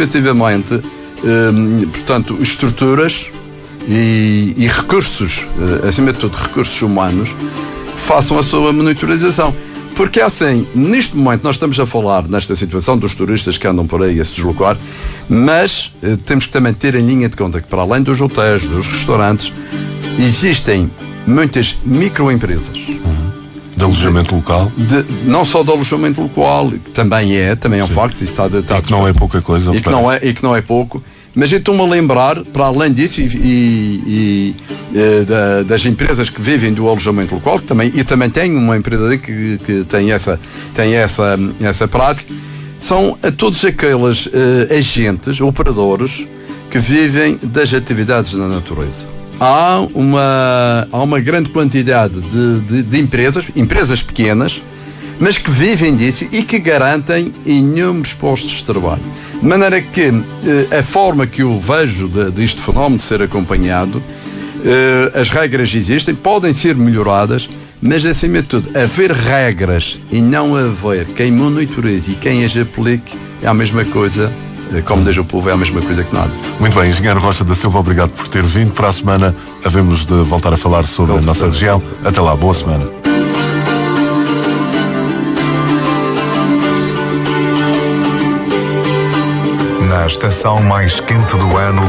efetivamente, portanto, estruturas e recursos, acima de tudo, recursos humanos, façam a sua monitorização. Porque assim, neste momento nós estamos a falar nesta situação dos turistas que andam por aí a se deslocar, mas temos que também ter em linha de conta que, para além dos hotéis, dos restaurantes, existem muitas microempresas. De alojamento local? Não só de alojamento local, que também é um facto. Isso está que não é pouca coisa. E que não é pouco. Mas eu estou-me a lembrar, para além disso, das empresas que vivem do alojamento local, que também tenho uma empresa que tem essa prática, são a todos aqueles agentes, operadores, que vivem das atividades na natureza. Há uma grande quantidade de empresas pequenas, mas que vivem disso e que garantem inúmeros postos de trabalho. De maneira que a forma que eu vejo deste fenómeno de ser acompanhado, as regras existem, podem ser melhoradas, mas acima de tudo, haver regras e não haver quem monitorize e quem as aplique é a mesma coisa, como diz o povo, é a mesma coisa que nada. Muito bem, Engenheiro Rocha da Silva, obrigado por ter vindo. Para a semana havemos de voltar a falar sobre a nossa região. Até lá, boa semana. Na estação mais quente do ano,